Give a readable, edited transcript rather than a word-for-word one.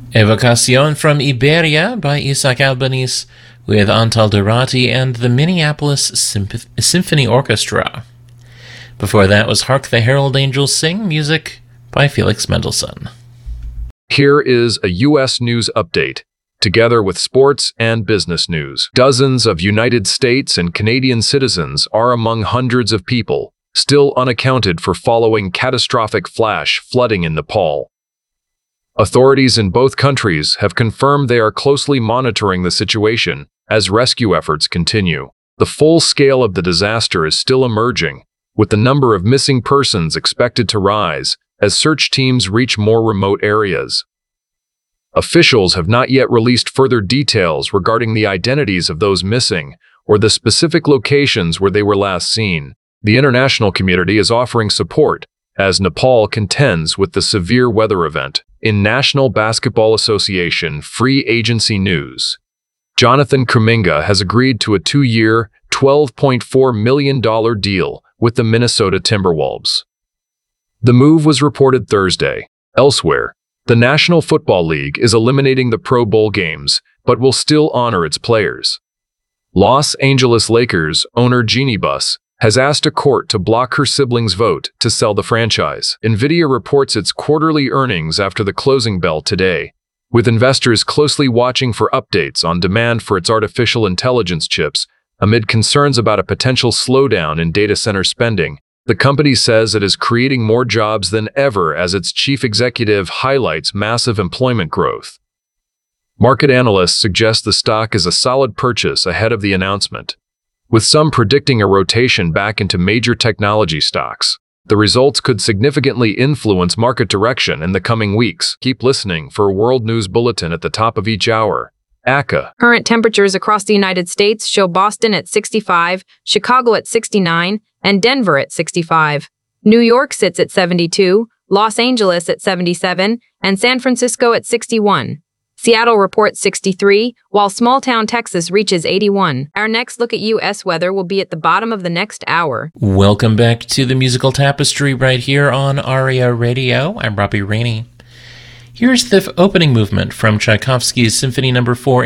Evocación from Iberia by Isaac Albeniz with Antal Durati and the Minneapolis Symphony Orchestra. Before that was Hark the Herald Angels Sing, music by Felix Mendelssohn. Here is a U.S. news update, together with sports and business news. Dozens of United States and Canadian citizens are among hundreds of people still unaccounted for following catastrophic flash flooding in Nepal. Authorities in both countries have confirmed they are closely monitoring the situation as rescue efforts continue. The full scale of the disaster is still emerging, with the number of missing persons expected to rise as search teams reach more remote areas. Officials have not yet released further details regarding the identities of those missing or the specific locations where they were last seen. The international community is offering support as Nepal contends with the severe weather event. In National Basketball Association free agency news, Jonathan Kuminga has agreed to a 2-year, $12.4 million deal with the Minnesota Timberwolves. The move was reported Thursday. Elsewhere, the National Football League is eliminating the Pro Bowl games, but will still honor its players. Los Angeles Lakers owner Jeannie Buss has asked a court to block her siblings' vote to sell the franchise. NVIDIA reports its quarterly earnings after the closing bell today, with investors closely watching for updates on demand for its artificial intelligence chips amid concerns about a potential slowdown in data center spending. The company says it is creating more jobs than ever as its chief executive highlights massive employment growth. Market analysts suggest the stock is a solid purchase ahead of the announcement, with some predicting a rotation back into major technology stocks. The results could significantly influence market direction in the coming weeks. Keep listening for a World News Bulletin at the top of each hour. ACA. Current temperatures across the United States show Boston at 65, Chicago at 69, and Denver at 65. New York sits at 72, Los Angeles at 77, and San Francisco at 61. Seattle reports 63, while small-town Texas reaches 81. Our next look at U.S. weather will be at the bottom of the next hour. Welcome back to the Musical Tapestry right here on ARIA Radio. I'm Robbie Rainey. Here's the opening movement from Tchaikovsky's Symphony No. 4